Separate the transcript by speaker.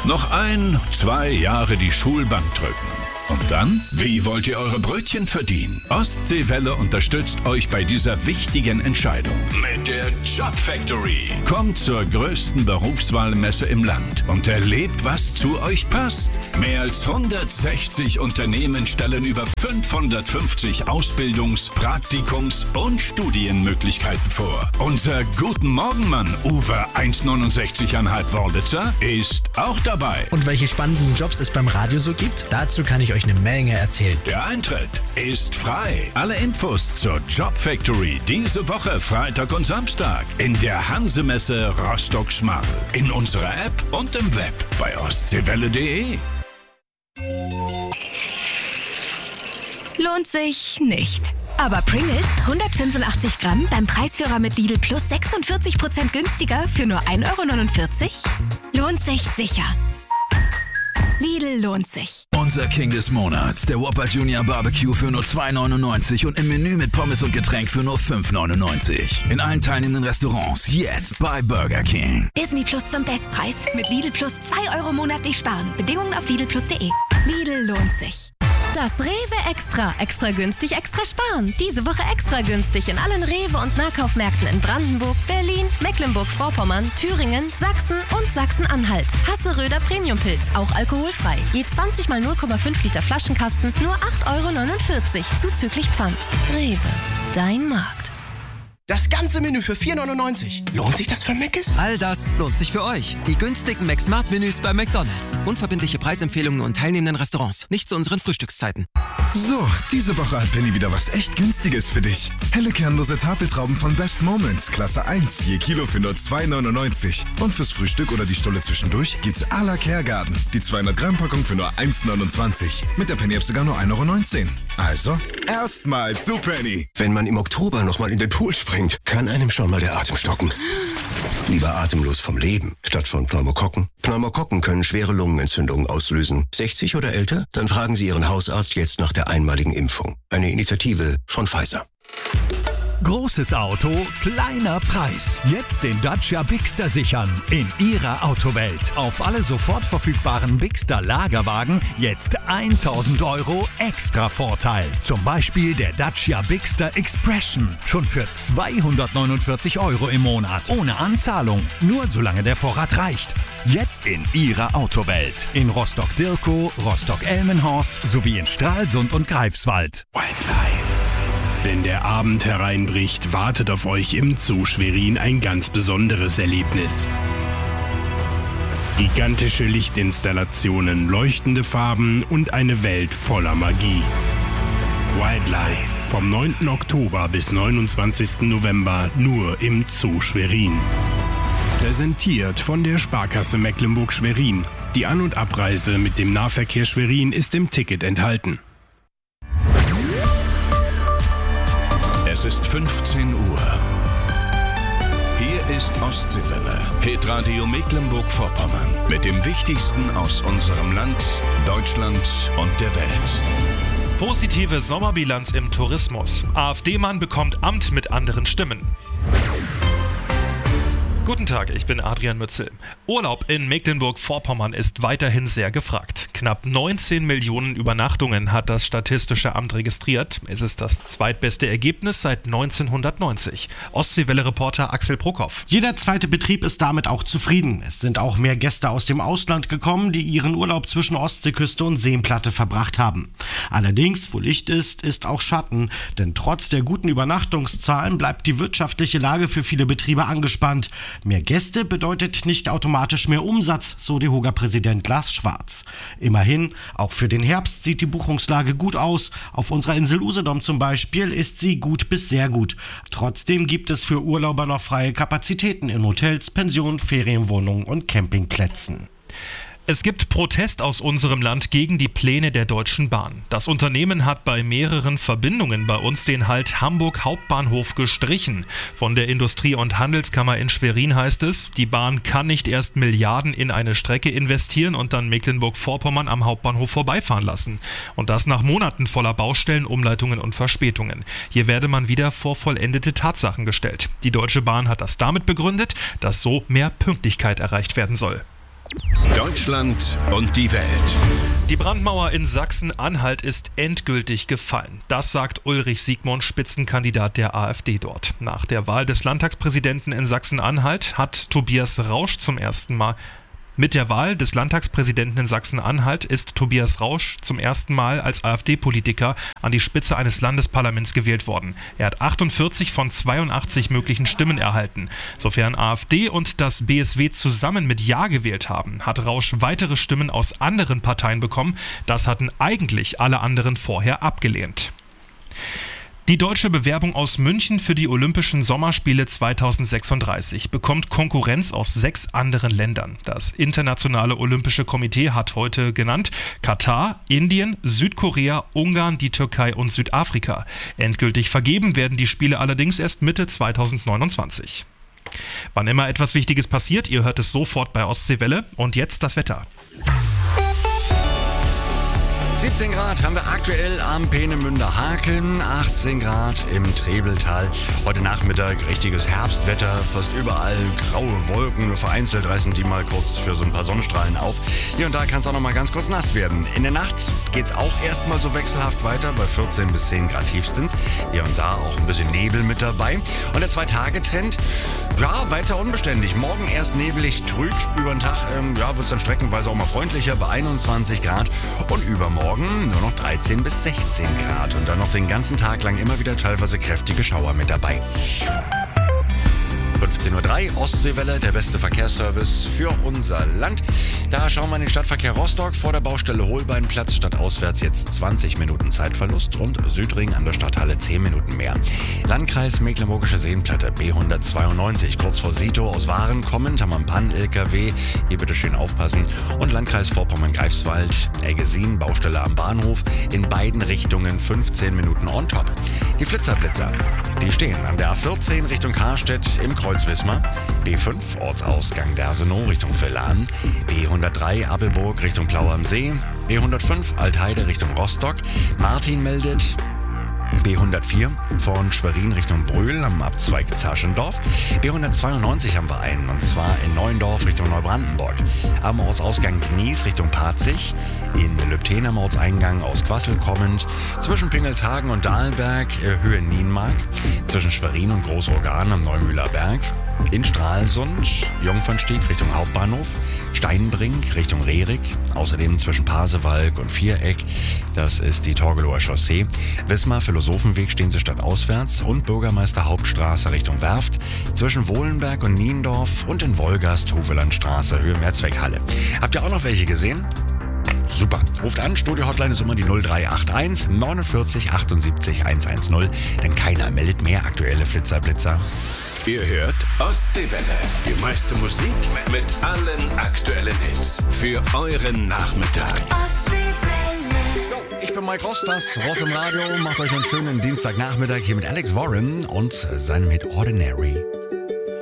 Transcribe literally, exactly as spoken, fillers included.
Speaker 1: Noch ein, zwei Jahre die Schulbank drücken. Und dann? Wie wollt ihr eure Brötchen verdienen? Ostseewelle unterstützt euch bei dieser wichtigen Entscheidung. Mit der Job Factory. Kommt zur größten Berufswahlmesse im Land und erlebt, was zu euch passt. Mehr als hundertsechzig Unternehmen stellen über fünfhundertfünfzig Ausbildungs-, Praktikums- und Studienmöglichkeiten vor. Unser Guten Morgenmann Uwe eins neunundsechzig Komma fünf Wörlitzer ist auch dabei.
Speaker 2: Und welche spannenden Jobs es beim Radio so gibt, dazu kann ich euch eine Menge erzählen.
Speaker 1: Der Eintritt ist frei. Alle Infos zur Job Factory diese Woche Freitag und Samstag in der Hansemesse Rostock-Schmarl, in unserer App und im Web bei ostseewelle punkt de.
Speaker 3: Lohnt sich nicht. Aber Pringles hundertfünfundachtzig Gramm beim Preisführer mit Lidl Plus sechsundvierzig Prozent günstiger für nur ein Euro neunundvierzig? Lohnt sich sicher. Lidl lohnt sich.
Speaker 4: Unser King des Monats, der Whopper Junior Barbecue für nur zwei neunundneunzig und im Menü mit Pommes und Getränk für nur fünf neunundneunzig. In allen teilnehmenden Restaurants jetzt bei Burger King.
Speaker 3: Disney Plus zum Bestpreis. Mit Lidl Plus zwei Euro monatlich sparen. Bedingungen auf lidl plus punkt de. Lidl lohnt sich.
Speaker 5: Das Rewe Extra. Extra günstig, extra sparen. Diese Woche extra günstig in allen Rewe- und Nahkaufmärkten in Brandenburg, Berlin, Mecklenburg-Vorpommern, Thüringen, Sachsen und Sachsen-Anhalt. Hasseröder Premiumpilz, auch alkoholfrei. Je zwanzig mal null Komma fünf Liter Flaschenkasten, nur acht Euro neunundvierzig, zuzüglich Pfand. Rewe, dein Markt.
Speaker 6: Das ganze Menü für vier neunundneunzig. Lohnt sich das für Mc's?
Speaker 7: All das lohnt sich für euch. Die günstigen McSmart-Menüs bei McDonald's. Unverbindliche Preisempfehlungen und teilnehmenden Restaurants. Nicht zu unseren Frühstückszeiten.
Speaker 8: So, diese Woche hat Penny wieder was echt Günstiges für dich. Helle kernlose Tafeltrauben von Best Moments, Klasse eins, je Kilo für nur zwei neunundneunzig. Und fürs Frühstück oder die Stulle zwischendurch gibt's à la Kergarten. Die zweihundert Gramm Packung für nur eins neunundzwanzig. Mit der Penny-App sogar nur ein Euro neunzehn. Also, erstmal zu Penny.
Speaker 6: Wenn man im Oktober nochmal in den Pool springt, kann einem schon mal der Atem stocken. Lieber atemlos vom Leben, statt von Pneumokokken. Pneumokokken können schwere Lungenentzündungen auslösen. sechzig oder älter? Dann fragen Sie Ihren Hausarzt jetzt nach der einmaligen Impfung. Eine Initiative von Pfizer.
Speaker 9: Großes Auto, kleiner Preis. Jetzt den Dacia Bigster sichern in Ihrer Autowelt. Auf alle sofort verfügbaren Bigster Lagerwagen jetzt tausend Euro extra Vorteil. Zum Beispiel der Dacia Bigster Expression. Schon für zweihundertneunundvierzig Euro im Monat. Ohne Anzahlung. Nur solange der Vorrat reicht. Jetzt in Ihrer Autowelt. In Rostock-Dirkow, Rostock-Elmenhorst sowie in Stralsund und Greifswald.
Speaker 10: White Lights. Wenn der Abend hereinbricht, wartet auf euch im Zoo Schwerin ein ganz besonderes Erlebnis. Gigantische Lichtinstallationen, leuchtende Farben und eine Welt voller Magie. Wildlife. Vom neunten Oktober bis neunundzwanzigsten November nur im Zoo Schwerin. Präsentiert von der Sparkasse Mecklenburg-Schwerin. Die An- und Abreise mit dem Nahverkehr Schwerin ist im Ticket enthalten.
Speaker 1: Es ist fünfzehn Uhr. Hier ist Ostseewelle, Hitradio Mecklenburg-Vorpommern mit dem Wichtigsten aus unserem Land, Deutschland und der Welt.
Speaker 11: Positive Sommerbilanz im Tourismus. AfD-Mann bekommt Amt mit anderen Stimmen. Guten Tag, ich bin Adrian Mützel. Urlaub in Mecklenburg-Vorpommern ist weiterhin sehr gefragt. Knapp neunzehn Millionen Übernachtungen hat das Statistische Amt registriert. Es ist das zweitbeste Ergebnis seit neunzehnhundertneunzig. Ostseewelle-Reporter Axel Brockhoff.
Speaker 12: Jeder zweite Betrieb ist damit auch zufrieden. Es sind auch mehr Gäste aus dem Ausland gekommen, die ihren Urlaub zwischen Ostseeküste und Seenplatte verbracht haben. Allerdings, wo Licht ist, ist auch Schatten. Denn trotz der guten Übernachtungszahlen bleibt die wirtschaftliche Lage für viele Betriebe angespannt. Mehr Gäste bedeutet nicht automatisch mehr Umsatz, so D E H O G A-Präsident Lars Schwarz. Immerhin, auch für den Herbst sieht die Buchungslage gut aus. Auf unserer Insel Usedom zum Beispiel ist sie gut bis sehr gut. Trotzdem gibt es für Urlauber noch freie Kapazitäten in Hotels, Pensionen, Ferienwohnungen und Campingplätzen.
Speaker 11: Es gibt Protest aus unserem Land gegen die Pläne der Deutschen Bahn. Das Unternehmen hat bei mehreren Verbindungen bei uns den Halt Hamburg Hauptbahnhof gestrichen. Von der Industrie- und Handelskammer in Schwerin heißt es, die Bahn kann nicht erst Milliarden in eine Strecke investieren und dann Mecklenburg-Vorpommern am Hauptbahnhof vorbeifahren lassen. Und das nach Monaten voller Baustellen, Umleitungen und Verspätungen. Hier werde man wieder vor vollendete Tatsachen gestellt. Die Deutsche Bahn hat das damit begründet, dass so mehr Pünktlichkeit erreicht werden soll.
Speaker 1: Deutschland und die Welt.
Speaker 11: Die Brandmauer in Sachsen-Anhalt ist endgültig gefallen. Das sagt Ulrich Siegmund, Spitzenkandidat der AfD dort. Nach der Wahl des Landtagspräsidenten in Sachsen-Anhalt hat Tobias Rausch zum ersten Mal Mit der Wahl des Landtagspräsidenten in Sachsen-Anhalt ist Tobias Rausch zum ersten Mal als AfD-Politiker an die Spitze eines Landesparlaments gewählt worden. Er hat achtundvierzig von zweiundachtzig möglichen Stimmen erhalten. Sofern AfD und das B S W zusammen mit Ja gewählt haben, hat Rausch weitere Stimmen aus anderen Parteien bekommen. Das hatten eigentlich alle anderen vorher abgelehnt. Die deutsche Bewerbung aus München für die Olympischen Sommerspiele zweitausendsechsunddreißig bekommt Konkurrenz aus sechs anderen Ländern. Das Internationale Olympische Komitee hat heute genannt Katar, Indien, Südkorea, Ungarn, die Türkei und Südafrika. Endgültig vergeben werden die Spiele allerdings erst Mitte zweitausendneunundzwanzig. Wann immer etwas Wichtiges passiert, ihr hört es sofort bei Ostseewelle. Und jetzt das Wetter.
Speaker 13: siebzehn Grad haben wir aktuell am Peenemünder Haken, achtzehn Grad im Trebeltal. Heute Nachmittag richtiges Herbstwetter, fast überall graue Wolken, nur vereinzelt reißen die mal kurz für so ein paar Sonnenstrahlen auf. Hier und da kann es auch noch mal ganz kurz nass werden. In der Nacht geht es auch erstmal so wechselhaft weiter, bei vierzehn bis zehn Grad tiefstens. Hier und da auch ein bisschen Nebel mit dabei. Und der Zwei-Tage-Trend, ja, weiter unbeständig. Morgen erst nebelig, trüb, über den Tag ähm, ja, wird es dann streckenweise auch mal freundlicher, bei einundzwanzig Grad. Und übermorgen nur noch dreizehn bis sechzehn Grad und dann noch den ganzen Tag lang immer wieder teilweise kräftige Schauer mit dabei. fünfzehn Uhr drei, Ostseewelle, der beste Verkehrsservice für unser Land. Da schauen wir in den Stadtverkehr Rostock, vor der Baustelle Holbeinplatz, stadtauswärts jetzt zwanzig Minuten Zeitverlust und Südring an der Stadthalle zehn Minuten mehr. Landkreis Mecklenburgische Seenplatte B hundertzweiundneunzig, kurz vor Sito aus Waren kommend, haben wir einen Pann-L K W, hier bitte schön aufpassen. Und Landkreis Vorpommern-Greifswald, Eggesin, Baustelle am Bahnhof, in beiden Richtungen fünfzehn Minuten on top. Die Flitzerblitzer, die stehen an der A vierzehn Richtung Karstedt im Kreuzwismar, B fünf Ortsausgang Dersenow Richtung Villan, B hundertdrei Appelburg Richtung Plau am See, B hundertfünf Altheide Richtung Rostock, Martin meldet B hundertvier von Schwerin Richtung Brühl am Abzweig Zaschendorf. B hundertzweiundneunzig haben wir einen, und zwar in Neuendorf Richtung Neubrandenburg. Am Ortsausgang Knies Richtung Parzig, in Lübten am Ortseingang aus Quassel kommend, zwischen Pingelshagen und Dahlberg, Höhe Nienmark, zwischen Schwerin und Großorgan am Neumühler Berg, in Stralsund, Jungfernstieg Richtung Hauptbahnhof, Steinbrink Richtung Rerik, außerdem zwischen Pasewalk und Viereck, das ist die Torgelower Chaussee, Wismar Philosophenweg stehen sie stadtauswärts und Bürgermeister Hauptstraße Richtung Werft, zwischen Wohlenberg und Niendorf und in Wolgast Huvelandstraße Höhe Mehrzweckhalle. Habt ihr auch noch welche gesehen? Super. Ruft an, Studio-Hotline ist immer die null drei acht eins neunundvierzig achtundsiebzig hundertzehn, denn keiner meldet mehr aktuelle Flitzer-Blitzer.
Speaker 1: Ihr hört Ostseewelle. Die meiste Musik mit allen aktuellen Hits für euren Nachmittag.
Speaker 13: Ostseewelle. Ich bin Mike Ross, das Ross im Radio. Macht euch einen schönen Dienstagnachmittag hier mit Alex Warren und seinem Hit Ordinary.